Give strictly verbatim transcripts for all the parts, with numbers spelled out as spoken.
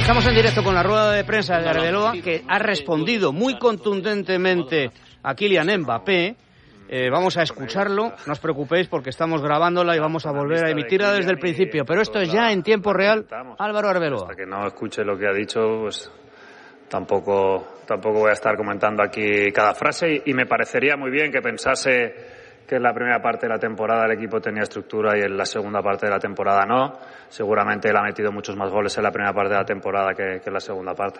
Estamos en directo con la rueda de prensa de Arbeloa, que ha respondido muy contundentemente a Kylian Mbappé. Eh, vamos a escucharlo, no os preocupéis porque estamos grabándola y vamos a volver a emitirla desde el principio, pero esto es ya en tiempo real. Álvaro Arbeloa. Hasta que no escuche lo que ha dicho, pues tampoco, tampoco voy a estar comentando aquí cada frase y, y me parecería muy bien que pensase que en la primera parte de la temporada el equipo tenía estructura y en la segunda parte de la temporada no. Seguramente él ha metido muchos más goles en la primera parte de la temporada que, que en la segunda parte.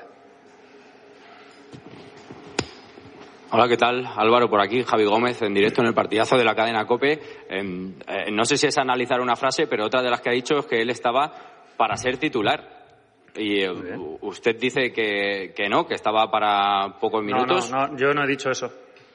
Hola, ¿qué tal? Álvaro por aquí, Javi Gómez, en directo en el partidazo de la cadena COPE. Eh, eh, no sé si es analizar una frase, pero otra de las que ha dicho es que él estaba para ser titular. Y eh, usted dice que, que no, que estaba para pocos minutos. No, no, no, yo no he dicho eso.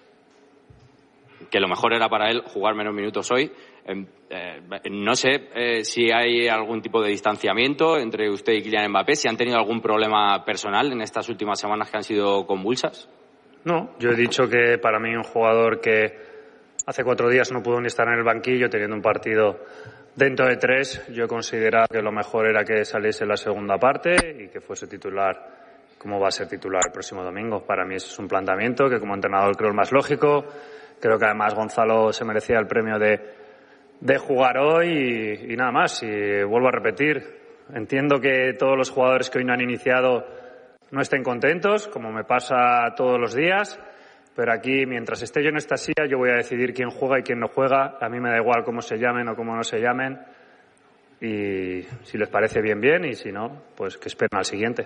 Que lo mejor era para él jugar menos minutos hoy. Eh, eh, no sé eh, si hay algún tipo de distanciamiento entre usted y Kylian Mbappé, si han tenido algún problema personal en estas últimas semanas que han sido convulsas. No, yo he dicho que para mí un jugador que hace cuatro días no pudo ni estar en el banquillo teniendo un partido dentro de tres, yo consideraba que lo mejor era que saliese la segunda parte y que fuese titular como va a ser titular el próximo domingo. Para mí ese es un planteamiento que como entrenador creo el más lógico. Creo que además Gonzalo se merecía el premio de, de jugar hoy y, y nada más. Y vuelvo a repetir, entiendo que todos los jugadores que hoy no han iniciado no estén contentos, como me pasa todos los días, pero aquí, mientras esté yo en esta silla, yo voy a decidir quién juega y quién no juega. A mí me da igual cómo se llamen o cómo no se llamen. Y si les parece bien, bien, y si no, pues que esperen al siguiente.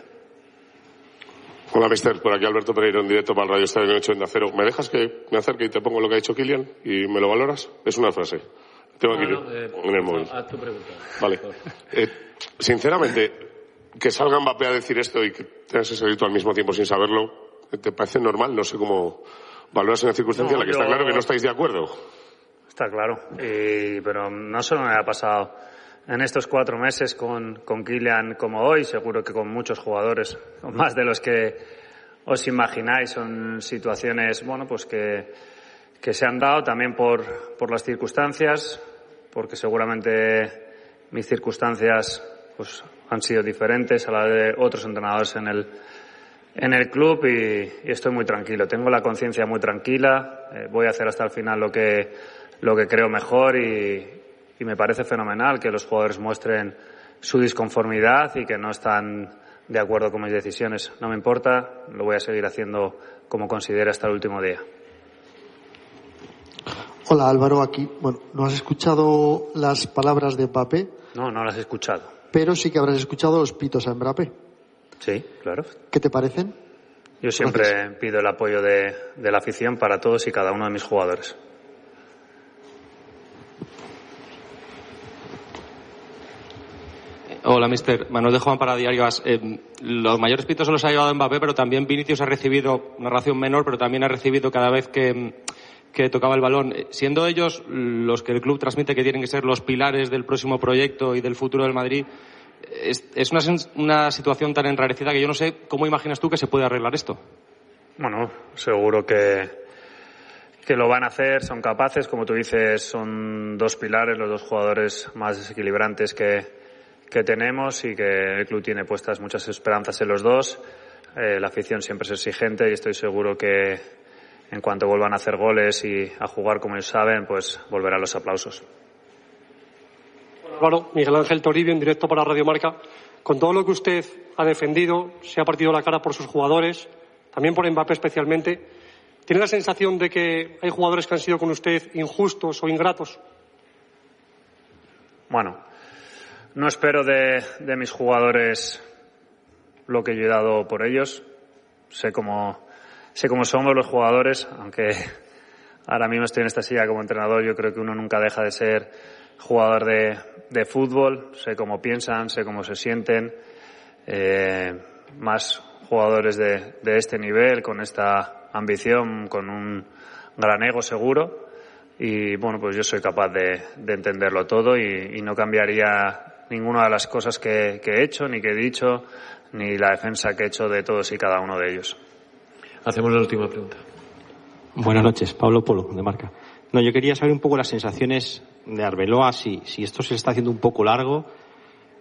Hola, mister. Por aquí Alberto Pereiro en directo para el Radio Estadio ocho en Acero. ¿Me dejas que me acerque y te pongo lo que ha dicho Kylian y me lo valoras? Es una frase. Tengo aquí no, no, eh, en el móvil. Haz tu pregunta. Vale. Eh, sinceramente, que salga Mbappé a decir esto y que tengas ese grito al mismo tiempo sin saberlo, ¿te parece normal? No sé cómo valoras en la circunstancia no, en la que yo... está claro que no estáis de acuerdo. Está claro. Y, pero no solo me ha pasado en estos cuatro meses con, con Kylian como hoy, seguro que con muchos jugadores, con más de los que os imagináis. Son situaciones, bueno, pues que, que se han dado también por, por las circunstancias, porque seguramente mis circunstancias pues han sido diferentes a las de otros entrenadores en el, en el club y, y estoy muy tranquilo. Tengo la conciencia muy tranquila, eh, voy a hacer hasta el final lo que, lo que creo mejor y, y me parece fenomenal que los jugadores muestren su disconformidad y que no están de acuerdo con mis decisiones. No me importa, lo voy a seguir haciendo como considere hasta el último día. Hola Álvaro, aquí. Bueno, ¿no has escuchado las palabras de Mbappé? No, no las he escuchado. Pero sí que habrás escuchado los pitos a Mbappé. Sí, claro. ¿Qué te parecen? Yo siempre Gracias. pido el apoyo de, de la afición para todos y cada uno de mis jugadores. Hola, mister. Manuel de Juan para Diario As. Eh, los mayores pitos se los ha llevado Mbappé, pero también Vinicius ha recibido una ración menor, pero también ha recibido cada vez que, que tocaba el balón. Siendo ellos los que el club transmite que tienen que ser los pilares del próximo proyecto y del futuro del Madrid, es, es una, una situación tan enrarecida que yo no sé cómo imaginas tú que se puede arreglar esto. Bueno, seguro que, que lo van a hacer, son capaces. Como tú dices, son dos pilares, los dos jugadores más desequilibrantes que que tenemos y que el club tiene puestas muchas esperanzas en los dos. Eh, la afición siempre es exigente y estoy seguro que en cuanto vuelvan a hacer goles y a jugar como ellos saben, pues volverán los aplausos. Álvaro, Miguel Ángel Toribio en directo para Radio Marca. Con todo lo que usted ha defendido, se ha partido la cara por sus jugadores, también por Mbappé especialmente. ¿Tiene la sensación de que hay jugadores que han sido con usted injustos o ingratos? Bueno, no espero de, de mis jugadores lo que yo he dado por ellos. Sé cómo, sé cómo somos los jugadores, aunque ahora mismo estoy en esta silla como entrenador. Yo creo que uno nunca deja de ser jugador de, de fútbol. Sé cómo piensan, sé cómo se sienten. Eh, más jugadores de, de este nivel, con esta ambición, con un gran ego seguro. Y bueno, pues yo soy capaz de, de entenderlo todo y, y no cambiaría ninguna de las cosas que, que he hecho, ni que he dicho, ni la defensa que he hecho de todos y cada uno de ellos. Hacemos la última pregunta. Buenas noches, Pablo Polo, de Marca. No, yo quería saber un poco las sensaciones de Arbeloa, si, si esto se está haciendo un poco largo,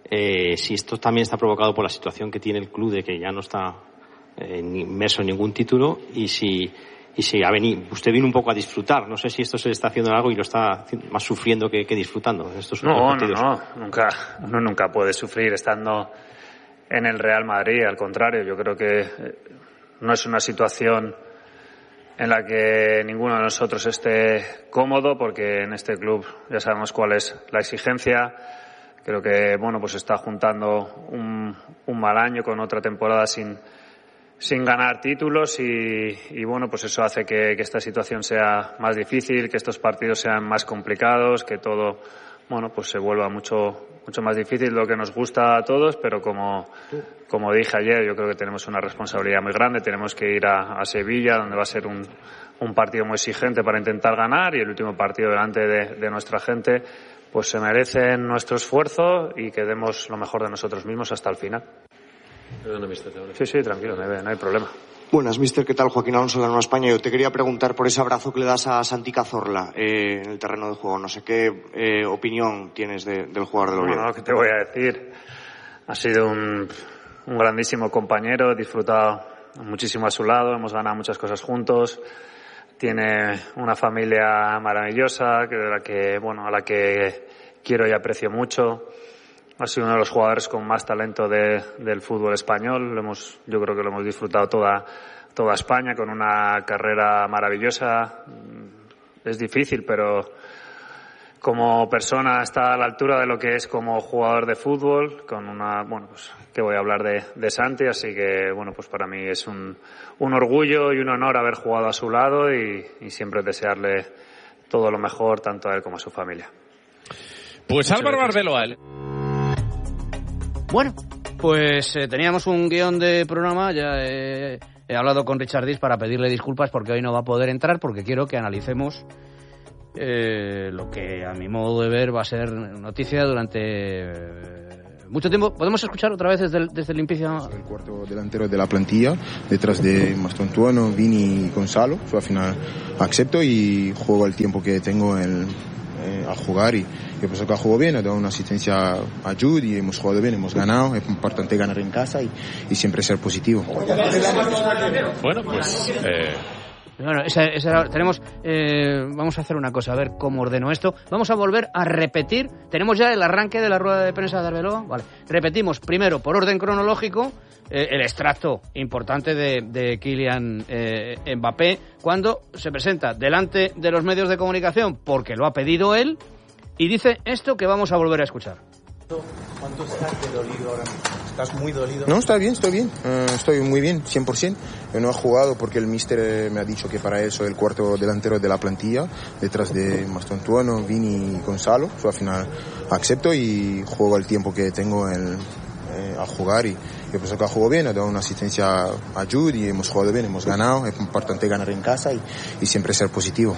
eh, si esto también está provocado por la situación que tiene el club de que ya no está eh, inmerso en ningún título y si y si ha venido, usted vino un poco a disfrutar. No sé si esto se le está haciendo algo y lo está más sufriendo que, que disfrutando en estos no, partidos. No, no, nunca, uno nunca puede sufrir estando en el Real Madrid. Al contrario, yo creo que no es una situación en la que ninguno de nosotros esté cómodo, porque en este club ya sabemos cuál es la exigencia. Creo que, bueno, pues está juntando un, un mal año con otra temporada sin sin ganar títulos y, y bueno, pues eso hace que, que esta situación sea más difícil, que estos partidos sean más complicados, que todo, bueno, pues se vuelva mucho mucho más difícil, lo que nos gusta a todos, pero como, como dije ayer, yo creo que tenemos una responsabilidad muy grande, tenemos que ir a, a Sevilla, donde va a ser un, un partido muy exigente para intentar ganar, y el último partido delante de, de nuestra gente, pues se merecen nuestro esfuerzo y que demos lo mejor de nosotros mismos hasta el final. Perdona, mister. Sí, sí, tranquilo, no hay, no hay problema. Buenas, mister. ¿Qué tal? Joaquín Alonso de la Nueva España. Yo te quería preguntar por ese abrazo que le das a Santi Cazorla eh, en el terreno de juego. No sé qué eh, opinión tienes de, del jugador del Oviedo. Bueno, ¿qué te voy a decir? Ha sido un, un grandísimo compañero, he disfrutado muchísimo a su lado, hemos ganado muchas cosas juntos. Tiene una familia maravillosa, que de la que, bueno, a la que quiero y aprecio mucho. Ha sido uno de los jugadores con más talento de, del fútbol español. Lo hemos, yo creo que lo hemos disfrutado toda, toda España, con una carrera maravillosa. Es difícil, pero como persona está a la altura de lo que es como jugador de fútbol, con una, bueno, pues, que voy a hablar de, de Santi, así que, bueno, pues para mí es un, un orgullo y un honor haber jugado a su lado y, y siempre desearle todo lo mejor, tanto a él como a su familia. Pues Álvaro Arbeloa. Bueno, pues eh, teníamos un guión de programa, ya eh, he hablado con Richard Dis para pedirle disculpas porque hoy no va a poder entrar, porque quiero que analicemos eh, lo que a mi modo de ver va a ser noticia durante eh, mucho tiempo. ¿Podemos escuchar otra vez desde el, desde el inicio? El cuarto delantero de la plantilla, detrás de Mastontuono, Vini y Gonzalo. Yo al final acepto y juego el tiempo que tengo en, eh, a jugar y que pues acá jugó bien, ha dado una asistencia a Jude y hemos jugado bien, hemos ganado, es importante ganar en casa y, y siempre ser positivo. Bueno, pues... Eh... Bueno, esa, esa, tenemos, eh, vamos a hacer una cosa, a ver cómo ordeno esto. Vamos a volver a repetir, tenemos ya el arranque de la rueda de prensa de Arbeloa, vale. Repetimos primero, por orden cronológico, eh, el extracto importante de, de Kylian eh, Mbappé, cuando se presenta delante de los medios de comunicación, porque lo ha pedido él, y dice esto que vamos a volver a escuchar. ¿Cuánto estás de dolido ahora mismo? ¿Estás muy dolido? No, está bien, estoy bien. Uh, estoy muy bien, cien por ciento. Yo no he jugado porque el míster eh, me ha dicho que para él soy el cuarto delantero de la plantilla, detrás de Mastontuono, Vini y Gonzalo. Yo al final acepto y juego el tiempo que tengo en, eh, a jugar y que pues acá jugó bien, ha dado una asistencia a Jude y hemos jugado bien, hemos ganado, es importante ganar en casa y, y siempre ser positivo.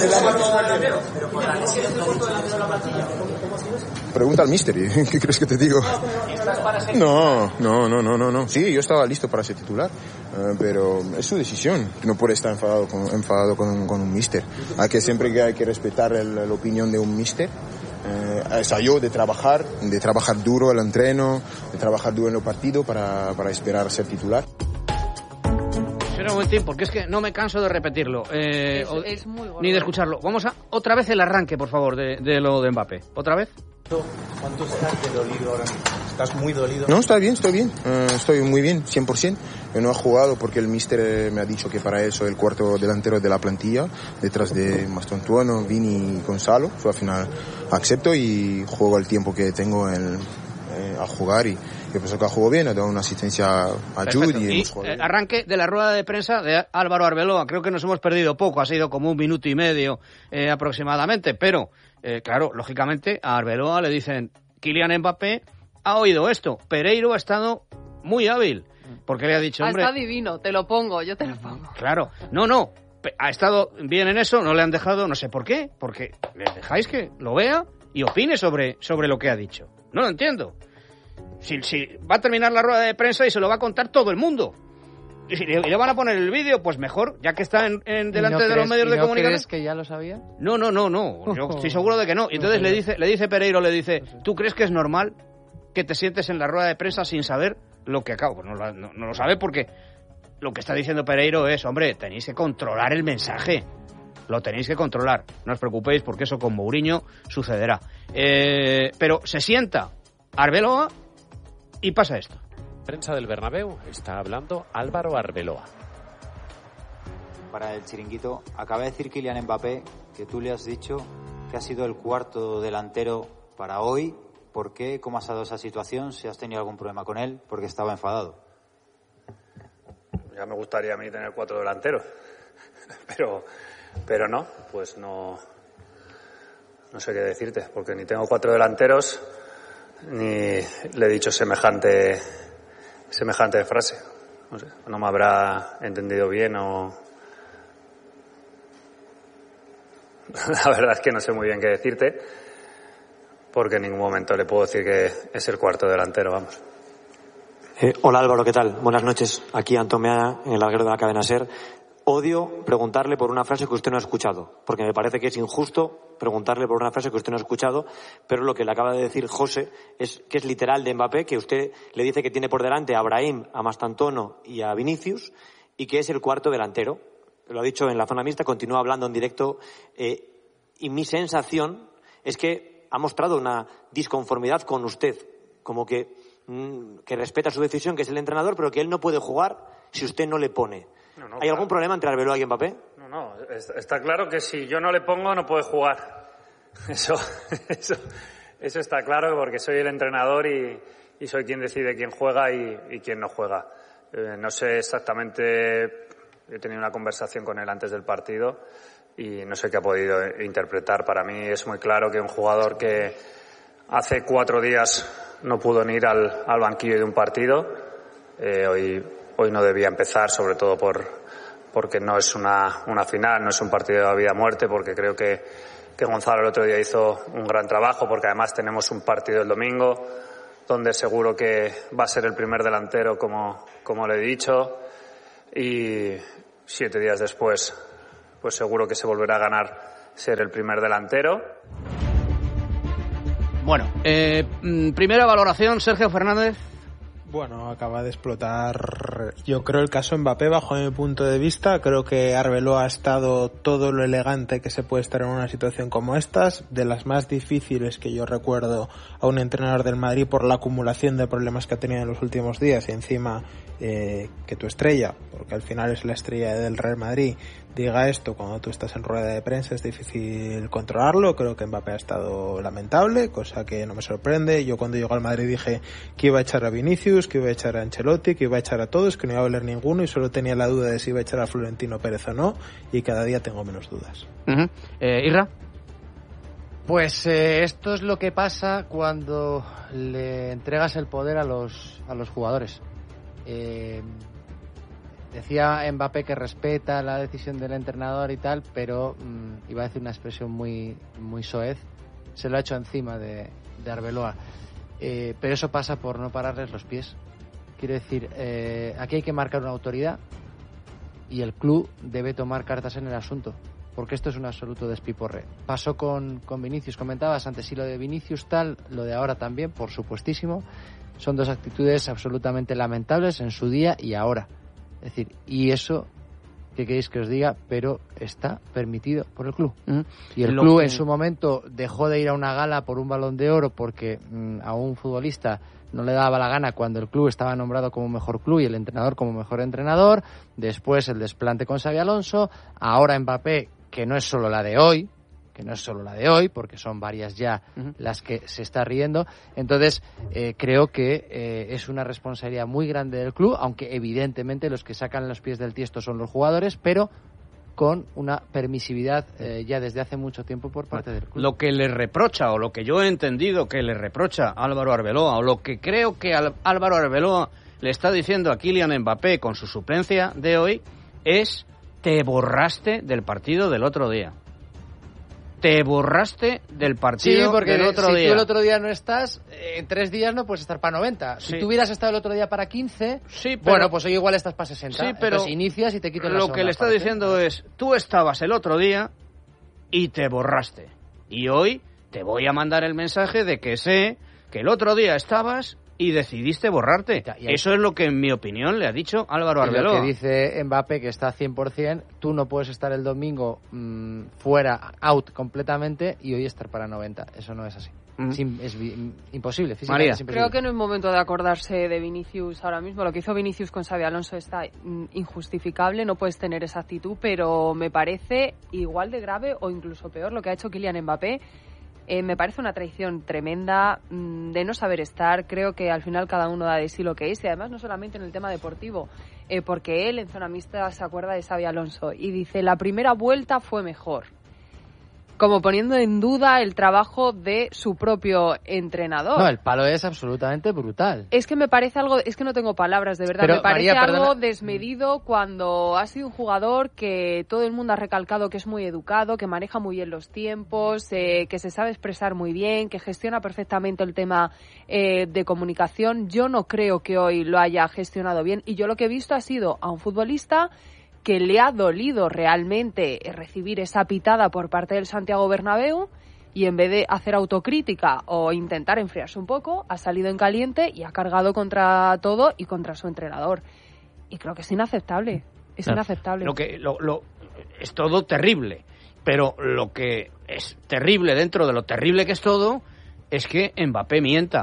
Pregunta al míster, ¿qué crees que te digo? No, no, no, no, no, no. Sí, yo estaba listo para ser titular, uh, pero es su decisión. No puede estar enfadado con, enfadado con, un, con un míster. Hay que siempre que hay que respetar el, la opinión de un míster. Eh, es yo de trabajar, de trabajar duro el entreno, de trabajar duro en el partido para, para esperar ser titular. Espera un momentín, porque es que no me canso de repetirlo, eh, es, o, es muy bueno. ni de escucharlo. Vamos a otra vez el arranque, por favor, de, de lo de Mbappé. ¿Otra vez? ¿Cuánto estás de dolido ahora mismo? ¿Estás muy dolido? No, está bien, estoy bien. Uh, estoy muy bien, cien por ciento. Yo no he jugado porque el míster me ha dicho que para él soy el cuarto delantero de la plantilla, detrás de Mastontuono, Vini y Gonzalo. Yo al final acepto y juego el tiempo que tengo en, eh, a jugar y que pues acá jugó bien, ha dado una asistencia a Jude y, y hemos jugado bien. Arranque de la rueda de prensa de Álvaro Arbeloa. Creo que nos hemos perdido poco, ha sido como un minuto y medio eh, aproximadamente, pero eh, claro, lógicamente a Arbeloa le dicen Kylian Mbappé ha oído esto, Pereiro ha estado muy hábil, porque le ha dicho, hombre... Está divino, te lo pongo, yo te lo pongo. Claro, no, no, ha estado bien en eso, no le han dejado, no sé por qué, porque le dejáis que lo vea y opine sobre, sobre lo que ha dicho. No lo entiendo. Si, si va a terminar la rueda de prensa y se lo va a contar todo el mundo. Y si le, y le van a poner el vídeo, pues mejor, ya que está en, en delante no de crees, los medios de no comunicación. ¿Crees que ya lo sabía? No, no, no, no. Yo estoy seguro de que no. Y entonces le dice, le dice Pereiro, le dice, ¿tú crees que es normal que que te sientes en la rueda de prensa sin saber lo que acabo. No, no, no lo sabe porque lo que está diciendo Pereiro es, hombre, tenéis que controlar el mensaje. Lo tenéis que controlar. No os preocupéis porque eso con Mourinho sucederá. Eh, pero se sienta Arbeloa y pasa esto. Prensa del Bernabéu está hablando Álvaro Arbeloa. Para el chiringuito, acaba de decir Kylian Mbappé que tú le has dicho que ha sido el cuarto delantero para hoy. ¿Por qué? ¿Cómo has dado esa situación? ¿Si has tenido algún problema con él? Porque estaba enfadado. Ya me gustaría a mí tener cuatro delanteros, pero, pero no, pues no, no sé qué decirte, porque ni tengo cuatro delanteros ni le he dicho semejante, semejante frase. No sé, no me habrá entendido bien o... La verdad es que no sé muy bien qué decirte, porque en ningún momento le puedo decir que es el cuarto delantero, vamos. Eh, hola Álvaro, ¿qué tal? Buenas noches. Aquí Antomea, en el larguero de la cadena SER. Odio preguntarle por una frase que usted no ha escuchado, porque me parece que es injusto preguntarle por una frase que usted no ha escuchado, pero lo que le acaba de decir José es que es literal de Mbappé, que usted le dice que tiene por delante a Brahim, a Mastantuono y a Vinicius, y que es el cuarto delantero. Lo ha dicho en la zona mixta, continúa hablando en directo, eh, y mi sensación es que ha mostrado una disconformidad con usted, como que, mmm, que respeta su decisión, que es el entrenador, pero que él no puede jugar si usted no le pone. No, no, ¿Hay claro. algún problema entre Arbeloa y Mbappé? No, no, está claro que si yo no le pongo no puede jugar. Eso, eso, eso está claro, porque soy el entrenador y, y soy quien decide quién juega y, y quién no juega. Eh, no sé exactamente... He tenido una conversación con él antes del partido y no sé qué ha podido interpretar. Para mí es muy claro que un jugador que hace cuatro días no pudo ni ir al, al banquillo de un partido, eh, hoy, hoy no debía empezar, sobre todo por, porque no es una, una final, no es un partido de vida o muerte, porque creo que, que Gonzalo el otro día hizo un gran trabajo, porque además tenemos un partido el domingo donde seguro que va a ser el primer delantero, como, como le he dicho. Y siete días después, pues seguro que se volverá a ganar ser el primer delantero. Bueno, eh, primera valoración, Sergio Fernández. Bueno, acaba de explotar, yo creo, el caso Mbappé bajo mi punto de vista. Creo que Arbeloa ha estado todo lo elegante que se puede estar en una situación como estas, de las más difíciles que yo recuerdo a un entrenador del Madrid por la acumulación de problemas que ha tenido en los últimos días, y encima eh, que tu estrella, porque al final es la estrella del Real Madrid, diga esto cuando tú estás en rueda de prensa, es difícil controlarlo. Creo que Mbappé ha estado lamentable, cosa que no me sorprende. Yo cuando llegó al Madrid dije que iba a echar a Vinicius, que iba a echar a Ancelotti, que iba a echar a todos, que no iba a valer ninguno, y solo tenía la duda de si iba a echar a Florentino Pérez o no, y cada día tengo menos dudas. Uh-huh. eh, ¿Irra? Pues eh, esto es lo que pasa cuando le entregas el poder a los, a los jugadores. Eh, decía Mbappé que respeta la decisión del entrenador y tal, pero mmm, iba a decir una expresión muy, muy soez, se lo ha hecho encima de, de Arbeloa. Eh, pero eso pasa por no pararles los pies. Quiero decir, eh, aquí hay que marcar una autoridad y el club debe tomar cartas en el asunto, porque esto es un absoluto despiporre. Pasó con, con Vinicius, comentabas antes, si lo de Vinicius tal, lo de ahora también, por supuestísimo. Son dos actitudes absolutamente lamentables en su día y ahora. Es decir, y eso, ¿qué queréis que os diga? Pero está permitido por el club. Mm. Y el Lo club que... en su momento dejó de ir a una gala por un Balón de Oro porque mm, a un futbolista no le daba la gana cuando el club estaba nombrado como mejor club y el entrenador como mejor entrenador. Después el desplante con Xabi Alonso. Ahora Mbappé, que no es solo la de hoy, que no es solo la de hoy, porque son varias ya uh-huh. las que se está riendo. Entonces, eh, creo que eh, es una responsabilidad muy grande del club, aunque evidentemente los que sacan los pies del tiesto son los jugadores, pero con una permisividad eh, ya desde hace mucho tiempo por parte del club. Lo que le reprocha, o lo que yo he entendido que le reprocha a Álvaro Arbeloa, o lo que creo que al- Álvaro Arbeloa le está diciendo a Kylian Mbappé con su suplencia de hoy, es: te borraste del partido del otro día. Te borraste del partido sí, porque del otro si día. tú el otro día no estás, en tres días no puedes estar para noventa. Si sí. tú hubieras estado el otro día para quince, sí, pero, bueno, pues hoy igual estás para sesenta. Sí, pero entonces inicias y te quitas lo que le está diciendo parte. es: tú estabas el otro día y te borraste. Y hoy te voy a mandar el mensaje de que sé que el otro día estabas y decidiste borrarte. Ya, ya. Eso es lo que, en mi opinión, le ha dicho Álvaro Arbeloa. Y lo que dice Mbappé, que está cien por ciento, tú no puedes estar el domingo mmm, fuera, out completamente, y hoy estar para noventa. Eso no es así. Mm. Es, es, es imposible. María. Es imposible. Creo que no es momento de acordarse de Vinicius ahora mismo. Lo que hizo Vinicius con Xabi Alonso está injustificable. No puedes tener esa actitud, pero me parece igual de grave o incluso peor lo que ha hecho Kylian Mbappé. Eh, me parece una traición tremenda mmm, de no saber estar. Creo que al final cada uno da de sí lo que es, y además no solamente en el tema deportivo, eh, porque él en zona mixta se acuerda de Xabi Alonso y dice la primera vuelta fue mejor, como poniendo en duda el trabajo de su propio entrenador. No, el palo es absolutamente brutal. Es que me parece algo, es que no tengo palabras, de verdad. Pero, me parece María, algo desmedido cuando ha sido un jugador que todo el mundo ha recalcado que es muy educado, que maneja muy bien los tiempos, eh, que se sabe expresar muy bien, que gestiona perfectamente el tema eh, de comunicación. Yo no creo que hoy lo haya gestionado bien, y yo lo que he visto ha sido a un futbolista que le ha dolido realmente recibir esa pitada por parte del Santiago Bernabéu, y en vez de hacer autocrítica o intentar enfriarse un poco, ha salido en caliente y ha cargado contra todo y contra su entrenador. Y creo que es inaceptable, es claro. inaceptable. Lo que, lo, lo, es todo terrible, pero lo que es terrible dentro de lo terrible que es todo es que Mbappé mienta.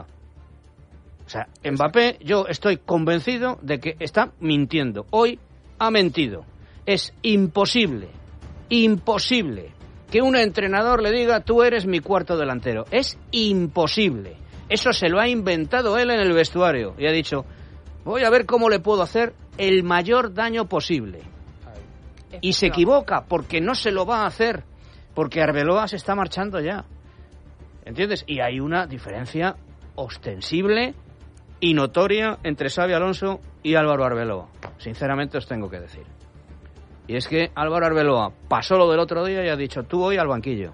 O sea, Mbappé, yo estoy convencido de que está mintiendo. Hoy ha mentido. Es imposible, imposible que un entrenador le diga tú eres mi cuarto delantero. Es imposible. Eso se lo ha inventado él en el vestuario y ha dicho voy a ver cómo le puedo hacer el mayor daño posible. Y se equivoca porque no se lo va a hacer, porque Arbeloa se está marchando ya. ¿Entiendes? Y hay una diferencia ostensible y notoria entre Xabi Alonso y Álvaro Arbeloa. Sinceramente os tengo que decir. Y es que Álvaro Arbeloa pasó lo del otro día y ha dicho tú hoy al banquillo.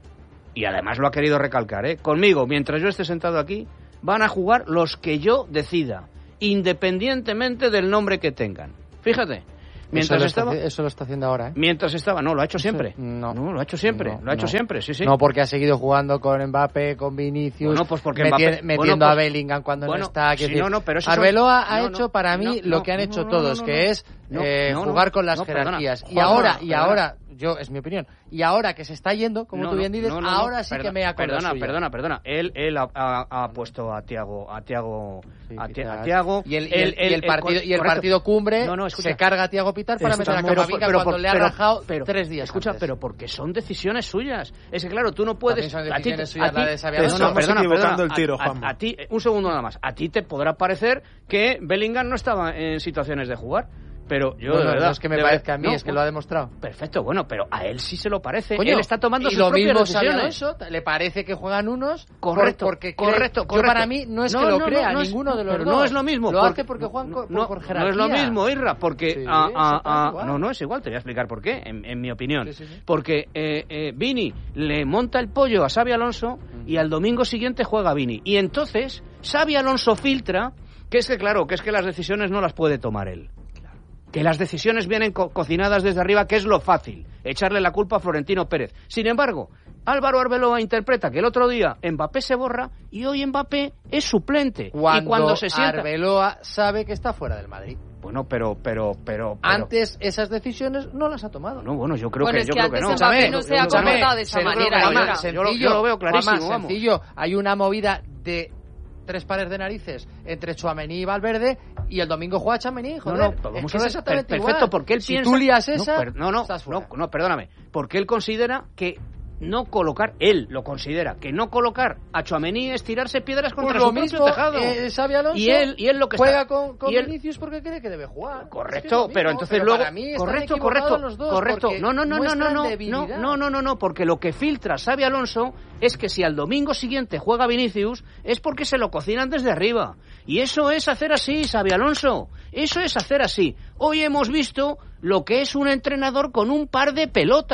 Y además lo ha querido recalcar, ¿eh? Conmigo, mientras yo esté sentado aquí, van a jugar los que yo decida, independientemente del nombre que tengan. Fíjate. Mientras eso, lo estaba, está, eso lo está haciendo ahora, ¿eh? Mientras estaba, no, lo ha hecho siempre. No, no lo ha hecho siempre, no, lo ha hecho no. siempre, sí, sí. No, porque ha seguido jugando con Mbappé, con Vinicius, bueno, pues porque meti- Mbappé, metiendo bueno, pues, a Bellingham cuando bueno, no está. Sí, no, no, pero eso Arbeloa son, ha no, hecho no, para mí no, lo no, que han no, hecho no, todos, no, no, que no, es no, eh, no, jugar no, con las no, jerarquías. Perdona, y ahora, perdona, y ahora, yo es mi opinión, y ahora que se está yendo, como no, tú bien dices, no, no, ahora no, sí perdona, que me acuerdo. Perdona, suya. perdona, perdona. Él, él ha, ha, ha puesto a Thiago, a Thiago, Sí, a, quizás. a Thiago. Y el, y él, el, y el él, partido, él, y el correcto. partido cumbre no, no, escucha, se carga a Thiago Pitar para meter a Camavinga cuando pero, le ha pero, rajado pero, tres días Escucha, antes. pero porque son decisiones suyas. Es que claro, tú no puedes. También son a ti, decisiones suyas, a ti, la de Xabi no, Alonso. no, perdona, equivocando perdona, el tiro, a, Juanma. a, a ti, un segundo nada más. A ti te podrá parecer que Bellingham no estaba en situaciones de jugar. Pero yo, no, de no, verdad... no es que me de parezca a mí, no, es que lo ha demostrado. Perfecto, bueno, pero a él sí se lo parece. Coño, él está tomando y sus lo propias mismo Xabi decisiones. Alonso, le parece que juegan unos Correcto, por, porque correcto, cree, correcto. Yo para mí no es no, que lo no, crea, no, no ninguno es, de los pero dos. no es lo mismo. Lo porque, hace porque juegan por, no, por no jerarquía. es lo mismo, Irra, porque... Sí, a, a, a, igual. no, no es igual, te voy a explicar por qué, en, en mi opinión. Sí, sí, sí. Porque eh, eh, Vini le monta el pollo a Xabi Alonso y al domingo siguiente juega Vini. Y entonces Xabi Alonso filtra que es que, claro, que es que las decisiones no las puede tomar él. Que las decisiones vienen co- cocinadas desde arriba, que es lo fácil, echarle la culpa a Florentino Pérez. Sin embargo, Álvaro Arbeloa interpreta que el otro día Mbappé se borra y hoy Mbappé es suplente. Cuando, y cuando se sienta... Arbeloa sabe que está fuera del Madrid. Bueno, pero, pero, pero, pero... Antes esas decisiones no las ha tomado. No, bueno, yo creo bueno, que, es yo que creo que antes no. Mbappé ¿Sabes? no se ha Yo- yo- comportado de esa se- manera. Juanma, Irra. yo, lo, yo lo veo clarísimo, Juanma, vamos. sencillo. Hay una movida de tres pares de narices entre Tchouaméni y Valverde y el domingo juega Tchouaméni, joder. No, no, pues vamos es que a ver, es exactamente per- perfecto, igual. porque él si piensa... tú lías esa, no, per- no, no, estás fuera. no, no, perdóname, porque él considera que no colocar, él lo considera, que no colocar a Tchouaméni es tirarse piedras contra Pues su lo propio mismo, tejado. eh, Xabi Alonso y él, y él lo que juega está, con, con y él- Vinicius porque cree que debe jugar. Correcto, Es que es lo pero mismo, entonces pero luego para mí están correcto, equivocados correcto, los dos, correcto. porque No, no, no, no, no, muestran no, no, debilidad. no, no, no, no, porque lo que filtra Xabi Alonso es que si al domingo siguiente juega Vinicius es porque se lo cocinan desde arriba. Y eso es hacer así, Xabi Alonso. Eso es hacer así. Hoy hemos visto lo que es un entrenador con un par de pelotas.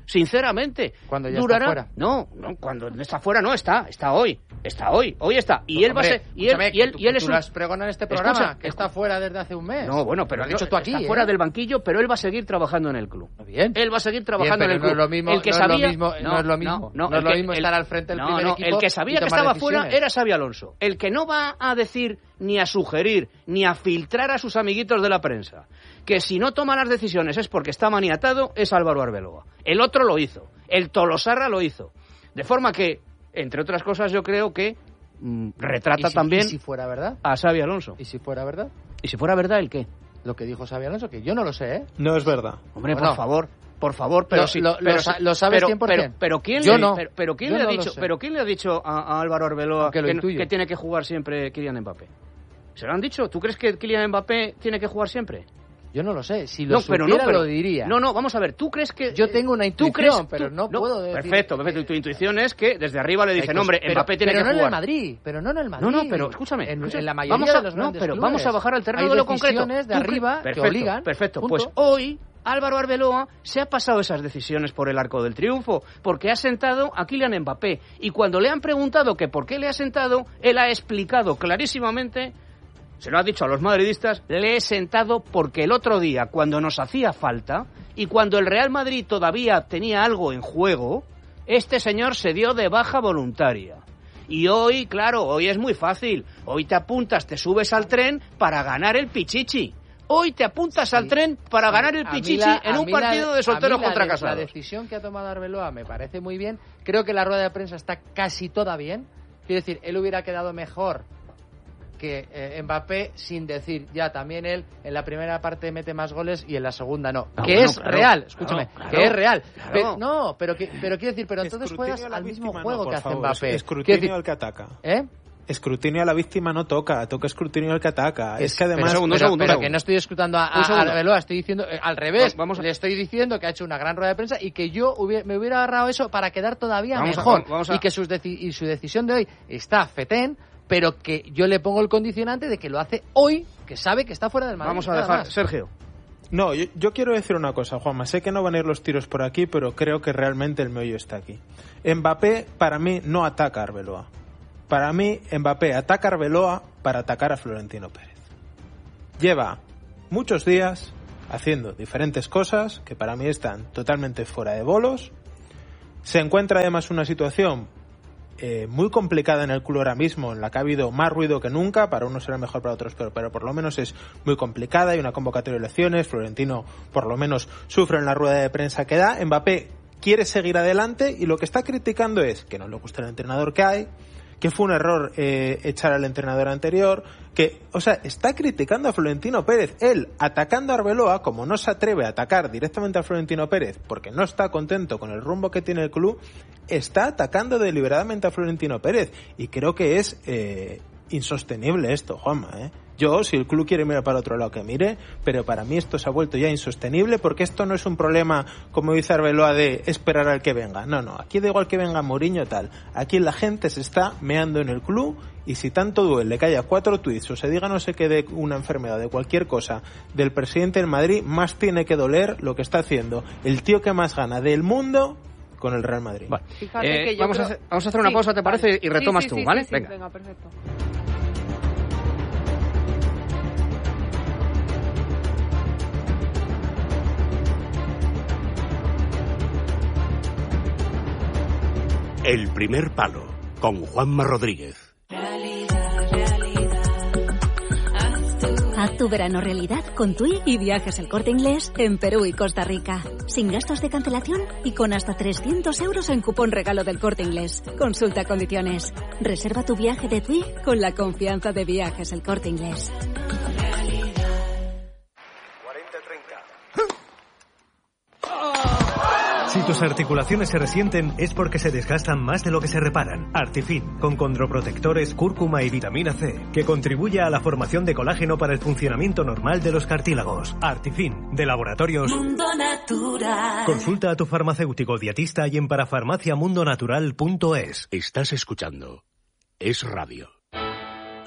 sinceramente. Cuando ya durará... está fuera. No, no, cuando está fuera no está, está hoy, está hoy, hoy está. Y pues, él hombre, va a ser, y él, y él, tú, y él es tú un... lo has pregonado en este programa, Escucha, que está fuera desde hace un mes. No, bueno, pero lo has dicho tú aquí, está ¿eh? fuera del banquillo, pero él va a seguir trabajando en el club. Bien. Él va a seguir trabajando Bien, en el club. No es lo mismo, el que no sabía, es lo mismo, no, no es lo mismo, no, no, no es lo que, mismo estar al frente del no, primer no, equipo. El que sabía que estaba decisiones. fuera era Xabi Alonso. El que no va a decir ni a sugerir ni a filtrar a sus amiguitos de la prensa que si no toma las decisiones es porque está maniatado es Álvaro Arbeloa. El otro lo hizo. El Tolosarra lo hizo. De forma que, entre otras cosas, yo creo que mmm, retrata ¿Y si, también ¿y si fuera verdad? a Xabi Alonso. ¿Y si fuera verdad? ¿Y si fuera verdad el qué? Lo que dijo Xabi Alonso, que yo no lo sé, ¿eh? No es verdad. Hombre, Bueno, por favor, por favor, pero lo, si lo, pero, lo, lo sabes pero, cien por ciento. Pero, pero quién yo le, no. pero, pero quién yo le ha no dicho, sé. pero quién le ha dicho a, a Álvaro Arbeloa que, que, que tiene que jugar siempre Kylian Mbappé? ¿Se lo han dicho? ¿Tú crees que Kylian Mbappé tiene que jugar siempre? Yo no lo sé. Si lo no, supiera, pero no, pero, lo diría. No, no, vamos a ver. ¿Tú crees que...? Yo tengo una intuición, ¿tú crees, pero tú, no, no puedo decir... Perfecto, perfecto. Y tu intuición es que desde arriba le dicen, hombre, pero, Mbappé tiene pero que no jugar. En el Madrid, pero no en el Madrid. No, no, pero escúchame. En, escúchame. en la mayoría vamos a, de los grandes No, pero clubes. vamos a bajar al terreno Hay de lo concreto. decisiones de arriba perfecto, que obligan. Perfecto, punto. pues hoy Álvaro Arbeloa se ha pasado esas decisiones por el arco del triunfo, porque ha sentado a Kylian Mbappé. Y cuando le han preguntado que por qué le ha sentado, él ha explicado clarísimamente... Se lo ha dicho a los madridistas, le he sentado porque el otro día, cuando nos hacía falta, y cuando el Real Madrid todavía tenía algo en juego, este señor se dio de baja voluntaria. Y hoy, claro, hoy es muy fácil. Hoy te apuntas, te subes al tren para ganar el pichichi. Hoy te apuntas sí, al tren para sí, ganar el pichichi la, en un partido la, de solteros la, contra casados. La decisión que ha tomado Arbeloa me parece muy bien. Creo que la rueda de prensa está casi toda bien. Quiero decir, él hubiera quedado mejor que eh, Mbappé sin decir ya también él en la primera parte mete más goles y en la segunda no, no que bueno, es claro, real, escúchame, claro, que es real, claro. pero, no, pero que, pero quiero decir, pero entonces Escrutinio juegas al mismo víctima, juego no, que hace favor, Mbappé. Escrutinio decir, el que ataca. ¿Eh? Escrutinio a la víctima no toca, toca escrutinio al que ataca. Es, es que además... Pero, segundo, pero, segundo, pero que no estoy escrutando a, a, a Arbeloa, estoy diciendo eh, al revés. Vamos a... Le estoy diciendo que ha hecho una gran rueda de prensa y que yo hubiera, me hubiera agarrado eso para quedar todavía vamos mejor. A, vamos a... Y que sus deci- y su decisión de hoy está fetén, pero que yo le pongo el condicionante de que lo hace hoy, que sabe que está fuera del Madrid. Vamos a dejar, Sergio. No, yo, yo quiero decir una cosa, Juanma. Sé que no van a ir los tiros por aquí, pero creo que realmente el meollo está aquí. Mbappé, para mí, no ataca a Arbeloa. Para mí, Mbappé ataca a Arbeloa para atacar a Florentino Pérez. Lleva muchos días haciendo diferentes cosas que para mí están totalmente fuera de bolos. Se encuentra además una situación eh, muy complicada en el club ahora mismo, en la que ha habido más ruido que nunca. Para unos será mejor, para otros, pero, pero por lo menos es muy complicada. Hay una convocatoria de elecciones. Florentino, por lo menos, sufre en la rueda de prensa que da. Mbappé quiere seguir adelante y lo que está criticando es que no le gusta el entrenador que hay, que fue un error eh, echar al entrenador anterior, que, o sea, está criticando a Florentino Pérez. Él, atacando a Arbeloa, como no se atreve a atacar directamente a Florentino Pérez porque no está contento con el rumbo que tiene el club, está atacando deliberadamente a Florentino Pérez. Y creo que es eh, insostenible esto, Juanma, ¿eh? Yo, si el club quiere mirar para otro lado, que mire, pero para mí esto se ha vuelto ya insostenible, porque esto no es un problema, como dice Arbeloa, de esperar al que venga. No, no, aquí da igual que venga Mourinho tal. Aquí la gente se está meando en el club, y si tanto duele que haya cuatro tuits o se diga no sé qué de una enfermedad, de cualquier cosa, del presidente del Madrid, más tiene que doler lo que está haciendo el tío que más gana del mundo con el Real Madrid. Vale. Eh, vamos, creo... a hacer, vamos a hacer una sí, pausa, ¿te parece? Vale. Y retomas sí, sí, tú, sí, ¿vale? Sí, sí, venga. venga, perfecto. El primer palo, con Juanma Rodríguez. Realidad, realidad, haz, tu... haz tu verano realidad con TUI y Viajes El Corte Inglés en Perú y Costa Rica. Sin gastos de cancelación y con hasta trescientos euros en cupón regalo del Corte Inglés. Consulta condiciones. Reserva tu viaje de TUI con la confianza de Viajes El Corte Inglés. Si tus articulaciones se resienten es porque se desgastan más de lo que se reparan. Artifin, con condroprotectores, cúrcuma y vitamina C, que contribuye a la formación de colágeno para el funcionamiento normal de los cartílagos. Artifin, de Laboratorios Mundo Natural. Consulta a tu farmacéutico dietista y en parafarmaciamundonatural punto es. Estás escuchando Es Radio.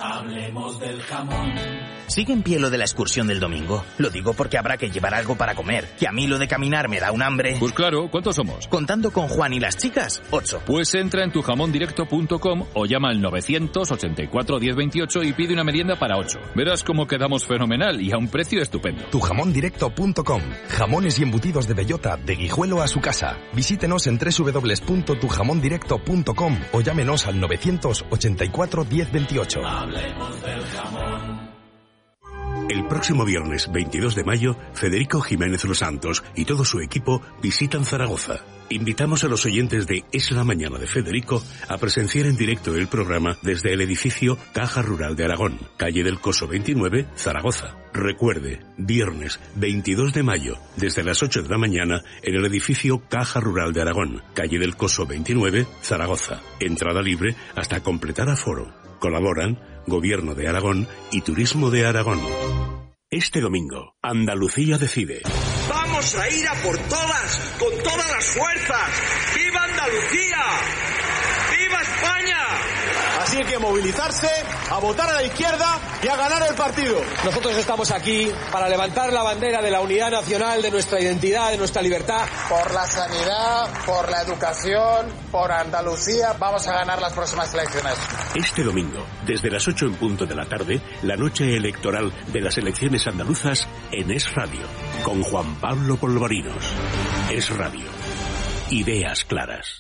Hablemos del jamón. ¿Sigue en pie lo de la excursión del domingo? Lo digo porque habrá que llevar algo para comer, que a mí lo de caminar me da un hambre. Pues claro, ¿cuántos somos? Contando con Juan y las chicas, ocho. Pues entra en tu jamón directo punto com o llama al novecientos ochenta y cuatro diez veintiocho y pide una merienda para ocho. Verás cómo quedamos fenomenal y a un precio estupendo. tu jamón directo punto com. Jamones y embutidos de bellota, de Guijuelo a su casa. Visítenos en doble u doble u doble u punto tu jamón directo punto com o llámenos al novecientos ochenta y cuatro diez veintiocho. Hablemos del jamón. El próximo viernes veintidós de mayo, Federico Jiménez Los Santos y todo su equipo visitan Zaragoza. Invitamos a los oyentes de Es la Mañana de Federico a presenciar en directo el programa desde el edificio Caja Rural de Aragón, calle del Coso veintinueve, Zaragoza. Recuerde, viernes veintidós de mayo, desde las ocho de la mañana, en el edificio Caja Rural de Aragón, calle del Coso veintinueve, Zaragoza. Entrada libre hasta completar aforo. Colaboran Gobierno de Aragón y Turismo de Aragón. Este domingo, Andalucía decide. ¡Vamos a ir a por todas, con todas las fuerzas! ¡Viva Andalucía! ¡Viva España! Así hay que movilizarse, a votar a la izquierda y a ganar el partido. Nosotros estamos aquí para levantar la bandera de la unidad nacional, de nuestra identidad, de nuestra libertad. Por la sanidad, por la educación, por Andalucía, vamos a ganar las próximas elecciones. Este domingo, desde las ocho en punto de la tarde, la noche electoral de las elecciones andaluzas en Es Radio, con Juan Pablo Polvorinos. Es Radio. Ideas claras.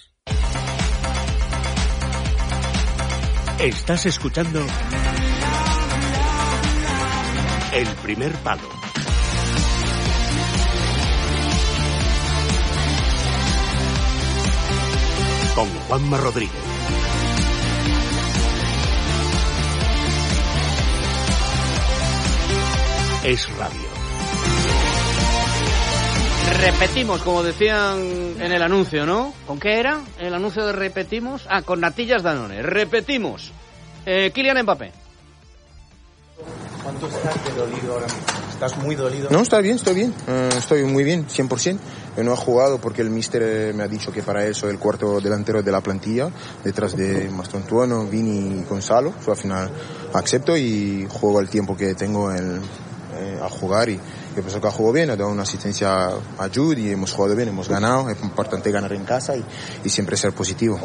Estás escuchando El Primer Palo. Con Juanma Rodríguez. Es Radio. Repetimos, como decían en el anuncio, ¿no? ¿Con qué era el anuncio de repetimos? Ah, con natillas Danone. Repetimos. Eh, Kylian Mbappé. ¿Cuánto estás de dolido ahora mismo? ¿Estás muy dolido? No, está bien, estoy bien. Uh, estoy muy bien, cien por ciento. Yo no he jugado porque el míster eh, me ha dicho que para él soy el cuarto delantero de la plantilla, detrás de Mastantuono, Vini y Gonzalo. So, al final acepto y juego el tiempo que tengo el, eh, a jugar y yo pienso que ha jugado bien, ha dado una asistencia a Jude y hemos jugado bien, hemos ganado, es importante ganar en casa y, y siempre ser positivo.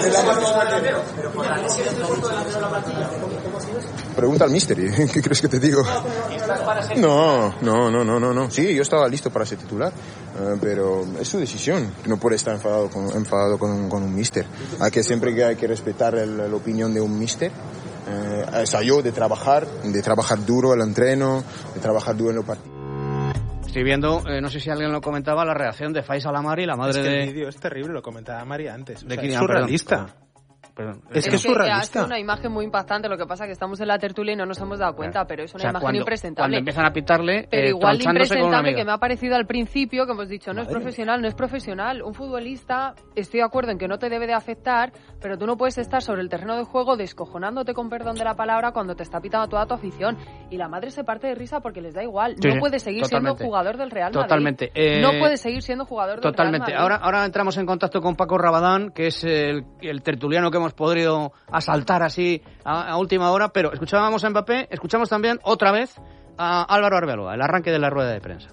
Pregunta al míster, ¿qué crees que te digo? No, no, no, no, no, no. Sí, yo estaba listo para ser titular, uh, pero es su decisión. No puede estar enfadado con, enfadado con, un, con un míster. Hay que siempre que hay que respetar el, la opinión de un míster. Eh, es a yo de trabajar, de trabajar duro el entreno, de trabajar duro en los partidos. Estoy viendo, eh, no sé si alguien lo comentaba, la reacción de Faisal Amari, la madre es que de... el vídeo es terrible, lo comentaba Mari antes. O de sea, Kylian, es surrealista. Perdón, perdón. Es, es que es que surrealista. hace una imagen muy impactante, lo que pasa es que estamos en la tertulia y no nos hemos dado cuenta, claro. Pero es una o sea, imagen cuando, impresentable. Cuando empiezan a pitarle, pero eh, igual de impresentable con que me ha parecido al principio, que hemos dicho, no Madre es profesional, no es profesional. Un futbolista, estoy de acuerdo en que no te debe de afectar, pero tú no puedes estar sobre el terreno de juego descojonándote, con perdón de la palabra, cuando te está pitando toda tu afición. Y la madre se parte de risa porque les da igual. Sí, no sí, puede seguir totalmente. siendo jugador del Real Madrid. Totalmente. Eh, no puede seguir siendo jugador del totalmente. Real Madrid. Ahora, ahora entramos en contacto con Paco Rabadán, que es el, el tertuliano que hemos podido asaltar así a, a última hora, pero escuchábamos a Mbappé, escuchamos también otra vez a Álvaro Arbeloa, el arranque de la rueda de prensa.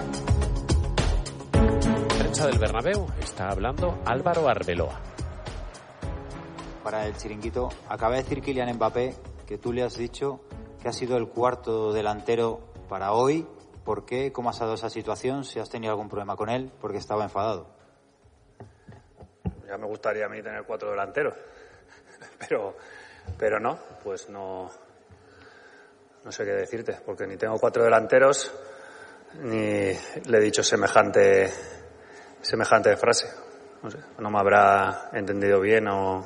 Prensa del Bernabéu, está hablando Álvaro Arbeloa. Para el chiringuito, acaba de decir Kylian Mbappé que tú le has dicho que ha sido el cuarto delantero para hoy. ¿Por qué? ¿Cómo has dado esa situación? ¿Si has tenido algún problema con él? Porque estaba enfadado. Ya me gustaría a mí tener cuatro delanteros, pero, pero no, pues no, no sé qué decirte, porque ni tengo cuatro delanteros ni le he dicho semejante, semejante frase. No sé, no me habrá entendido bien o...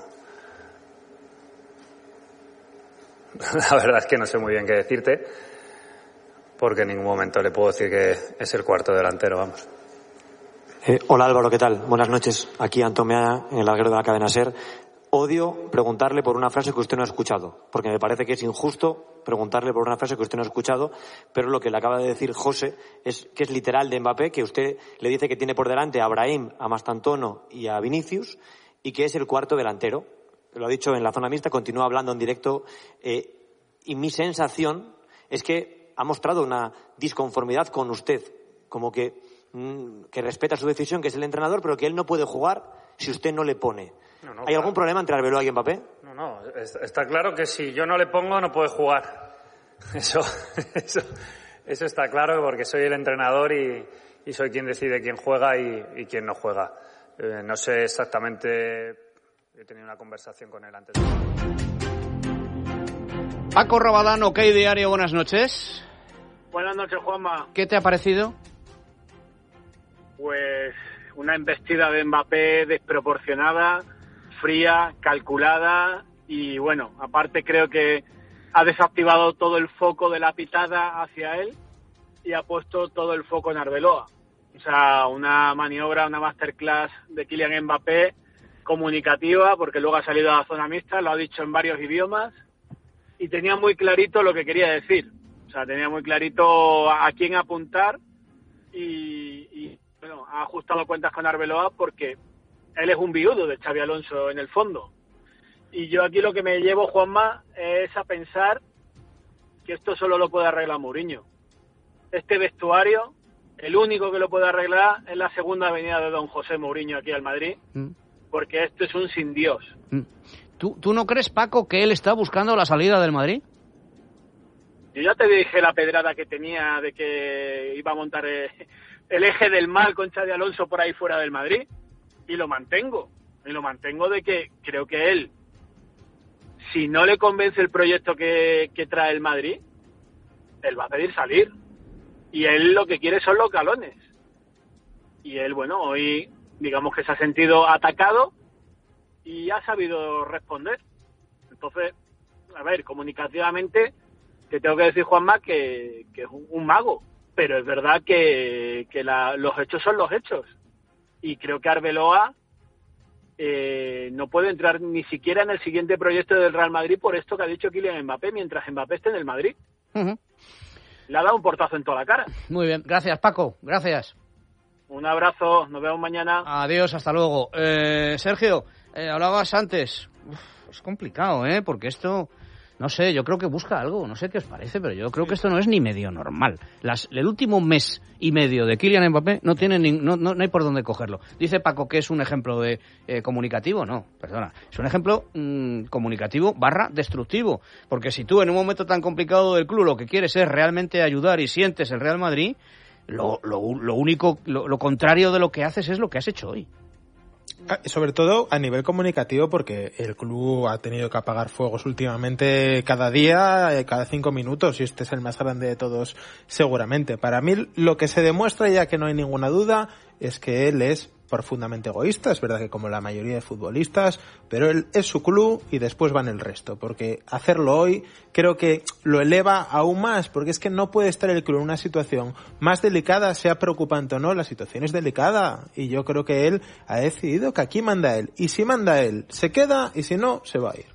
La verdad es que no sé muy bien qué decirte, porque en ningún momento le puedo decir que es el cuarto delantero, vamos. Eh, hola Álvaro, ¿qué tal? Buenas noches. Aquí Antomea, en el larguero de la cadena SER. Odio preguntarle por una frase que usted no ha escuchado, porque me parece que es injusto preguntarle por una frase que usted no ha escuchado, pero lo que le acaba de decir José es que es literal de Mbappé, que usted le dice que tiene por delante a Brahim, a Mastantuono y a Vinicius, y que es el cuarto delantero. Lo ha dicho en la zona mixta, continúa hablando en directo, eh, y mi sensación es que ha mostrado una disconformidad con usted, como que, mmm, que respeta su decisión, que es el entrenador, pero que él no puede jugar si usted no le pone. No, no, ¿Hay claro. algún problema entre Arbeloa y Mbappé? No, no, está claro que si yo no le pongo no puede jugar. Eso, eso, eso está claro, porque soy el entrenador y, y soy quien decide quién juega y, y quién no juega. Eh, no sé exactamente, he tenido una conversación con él antes. Paco Rabadán, OK Diario, buenas noches. Buenas noches, Juanma. ¿Qué te ha parecido? Pues una embestida de Mbappé desproporcionada, fría, calculada y bueno, aparte creo que ha desactivado todo el foco de la pitada hacia él y ha puesto todo el foco en Arbeloa. O sea, una maniobra, una masterclass de Kylian Mbappé comunicativa, porque luego ha salido a la zona mixta, lo ha dicho en varios idiomas y tenía muy clarito lo que quería decir. O sea, tenía muy clarito a quién apuntar y, y bueno, ha ajustado cuentas con Arbeloa porque él es un viudo de Xabi Alonso en el fondo. Y yo aquí lo que me llevo, Juanma, es a pensar que esto solo lo puede arreglar Mourinho. Este vestuario, el único que lo puede arreglar es la segunda venida de don José Mourinho aquí al Madrid, mm. porque esto es un sin Dios. Mm. ¿Tú, ¿Tú no crees, Paco, que él está buscando la salida del Madrid? Yo ya te dije la pedrada que tenía de que iba a montar el, el eje del mal con Xabi Alonso por ahí fuera del Madrid, y lo mantengo. Y lo mantengo de que creo que él, si no le convence el proyecto que, que trae el Madrid, él va a pedir salir. Y él lo que quiere son los galones. Y él, bueno, hoy digamos que se ha sentido atacado y ha sabido responder. Entonces, a ver, comunicativamente, te tengo que decir, Juanma, que, que es un, un mago. Pero es verdad que, que la, los hechos son los hechos. Y creo que Arbeloa Eh, no puede entrar ni siquiera en el siguiente proyecto del Real Madrid por esto que ha dicho Kylian Mbappé mientras Mbappé esté en el Madrid. Uh-huh. Le ha dado un portazo en toda la cara. Muy bien, gracias Paco, gracias. Un abrazo, nos vemos mañana. Adiós, hasta luego. Eh, Sergio, eh, hablabas antes. Uf, es complicado, ¿eh? Porque esto, no sé, yo creo que busca algo, no sé qué os parece, pero yo creo que esto no es ni medio normal. Las, el último mes y medio de Kylian Mbappé no tiene ni, no, no, no hay por dónde cogerlo. Dice Paco que es un ejemplo de eh, comunicativo, no, perdona, es un ejemplo mmm, comunicativo barra destructivo, porque si tú en un momento tan complicado del club lo que quieres es realmente ayudar y sientes el Real Madrid, lo, lo, lo único, lo, lo contrario de lo que haces es lo que has hecho hoy. Sobre todo a nivel comunicativo, porque el club ha tenido que apagar fuegos últimamente cada día, cada cinco minutos, y este es el más grande de todos seguramente. Para mí lo que se demuestra, ya que no hay ninguna duda, es que él es profundamente egoísta. Es verdad que como la mayoría de futbolistas, pero él es su club y después van el resto, porque hacerlo hoy creo que lo eleva aún más, porque es que no puede estar el club en una situación más delicada, sea preocupante o no, la situación es delicada, y yo creo que él ha decidido que aquí manda él, y si manda él se queda, y si no se va a ir.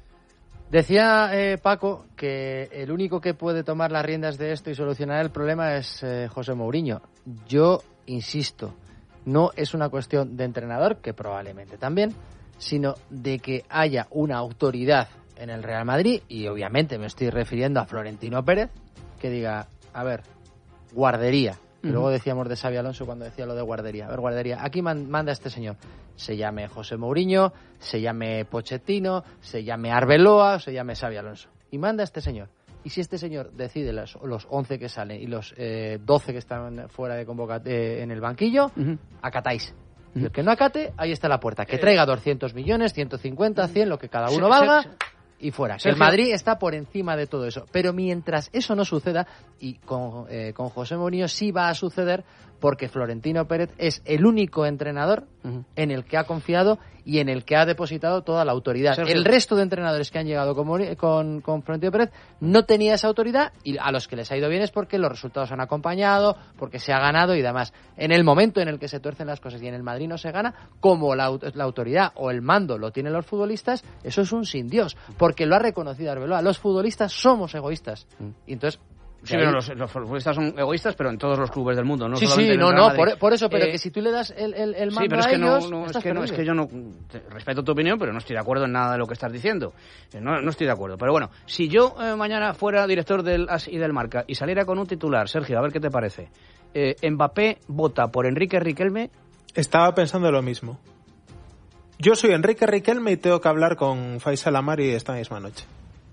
Decía eh, Paco que el único que puede tomar las riendas de esto y solucionar el problema es eh, José Mourinho. Yo insisto, no es una cuestión de entrenador, que probablemente también, sino de que haya una autoridad en el Real Madrid, y obviamente me estoy refiriendo a Florentino Pérez, que diga, a ver, guardería. Uh-huh. Luego decíamos de Xabi Alonso cuando decía lo de guardería. A ver, guardería, aquí man, manda este señor. Se llame José Mourinho, se llame Pochettino, se llame Arbeloa, se llame Xabi Alonso. Y manda este señor. Y si este señor decide los, los once que salen y los eh, doce que están fuera de convocatoria eh, en el banquillo, uh-huh. acatáis. Uh-huh. Y el que no acate, ahí está la puerta. Que traiga doscientos millones, ciento cincuenta, cien, lo que cada uno valga, y fuera. Que el Madrid está por encima de todo eso. Pero mientras eso no suceda, y con, eh, con José Mourinho sí va a suceder, porque Florentino Pérez es el único entrenador uh-huh. en el que ha confiado y en el que ha depositado toda la autoridad. Sergio. El resto de entrenadores que han llegado con, con, con Florentino Pérez no tenía esa autoridad, y a los que les ha ido bien es porque los resultados han acompañado, porque se ha ganado y demás. En el momento en el que se tuercen las cosas y en el Madrid no se gana, como la, la autoridad o el mando lo tienen los futbolistas, eso es un sin Dios, porque lo ha reconocido Arbeloa. Los futbolistas somos egoístas. Uh-huh. Y entonces Sí, pero los, los futbolistas son egoístas, pero en todos los clubes del mundo, no sí, solamente sí, en no, el Real no, Madrid. por, por eso, pero eh, que si tú le das el, el, el mando sí, pero es a que ellos, no, no, es estás que no, es que yo no te, respeto tu opinión, pero no estoy de acuerdo en nada de lo que estás diciendo. No, no estoy de acuerdo. Pero bueno, si yo eh, mañana fuera director del A S y del Marca y saliera con un titular, Sergio, a ver qué te parece. Eh, Mbappé vota por Enrique Riquelme. Estaba pensando lo mismo. Yo soy Enrique Riquelme y tengo que hablar con Faisal Amari esta misma noche.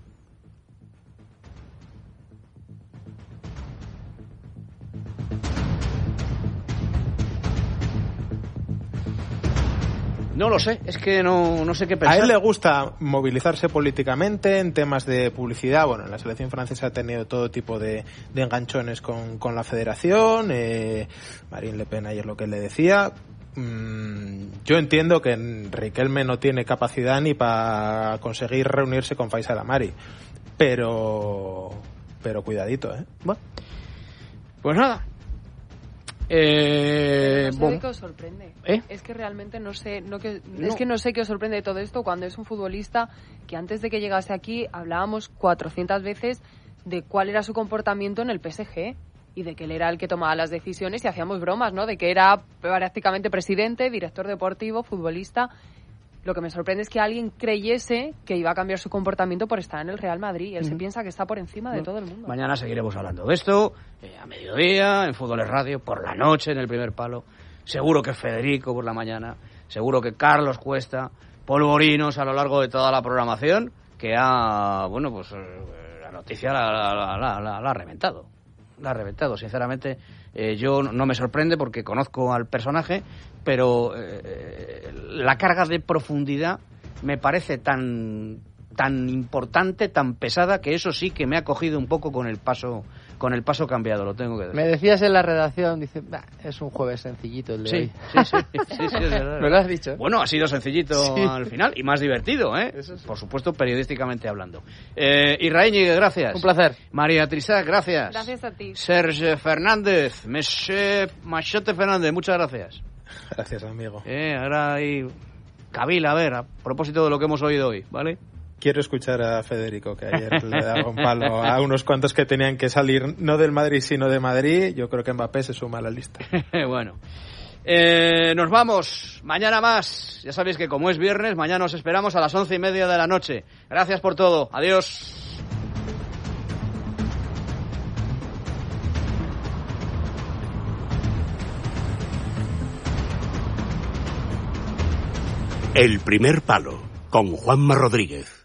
No lo sé, es que no, no sé qué pensar. A él le gusta movilizarse políticamente en temas de publicidad. Bueno, en la selección francesa ha tenido todo tipo de, de enganchones con, con la federación. Eh, Marine Le Pen ayer lo que le decía. Mm, yo entiendo que Riquelme no tiene capacidad ni para conseguir reunirse con Faisal Amari. Pero, pero cuidadito, ¿eh? Bueno, pues nada. Eh, no sé qué os sorprende. ¿Eh? Es que realmente no sé, no que, no. es que no sé qué os sorprende de todo esto cuando es un futbolista que antes de que llegase aquí hablábamos cuatrocientas veces de cuál era su comportamiento en el P S G y de que él era el que tomaba las decisiones y hacíamos bromas, ¿no? De que era prácticamente presidente, director deportivo, futbolista. Lo que me sorprende es que alguien creyese que iba a cambiar su comportamiento por estar en el Real Madrid. Él mm. se piensa que está por encima de no. todo el mundo. Mañana seguiremos hablando de esto, eh, a mediodía, en Fútbol es Radio, por la noche, en el primer palo. Seguro que Federico por la mañana, seguro que Carlos Cuesta, polvorinos a lo largo de toda la programación, que ha, bueno, pues eh, la noticia la, la, la, la, la ha reventado. La ha reventado, sinceramente. Eh, yo no me sorprende porque conozco al personaje, pero eh, la carga de profundidad me parece tan tan importante, tan pesada, que eso sí que me ha cogido un poco con el paso con el paso cambiado, lo tengo que decir. Me decías en la redacción, dice, es un jueves sencillito el de sí, hoy. Sí, sí, sí, sí, es verdad. Me lo has dicho. Bueno, ha sido sencillito sí. al final y más divertido, ¿eh? Sí. Por supuesto, periodísticamente hablando. Eh, Israel Ñíguez, gracias. Un placer. María Trisá, gracias. Gracias a ti. Serge Fernández, Monsieur Machote Fernández, muchas gracias. Gracias, amigo. Eh, ahora hay Kabila, a ver, a propósito de lo que hemos oído hoy, ¿vale? Quiero escuchar a Federico, que ayer le daba un palo a unos cuantos que tenían que salir no del Madrid, sino de Madrid. Yo creo que Mbappé se suma a la lista. Bueno, eh, nos vamos. Mañana más. Ya sabéis que como es viernes, mañana os esperamos a las once y media de la noche. Gracias por todo. Adiós. El primer palo, con Juanma Rodríguez.